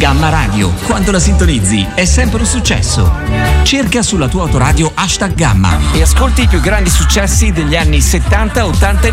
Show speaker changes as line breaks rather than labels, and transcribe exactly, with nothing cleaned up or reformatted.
Gamma Radio. Quando la sintonizzi è sempre un successo. Cerca sulla tua autoradio hashtag Gamma e ascolti i più grandi successi degli anni settanta, ottanta e